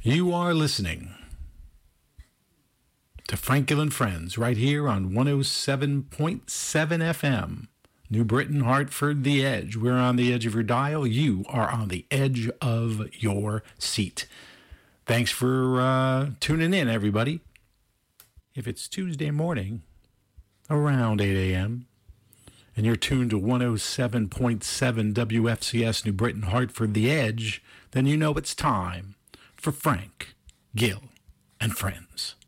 You are listening to Frank Gill and Friends right here on 107.7 FM. New Britain, Hartford, The Edge. We're on the edge of your dial. You are on the edge of your seat. Thanks for tuning in, everybody. If it's Tuesday morning, around 8 a.m., and you're tuned to 107.7 WFCS New Britain, Hartford, The Edge, then you know it's time for Frank, Gill, and Friends.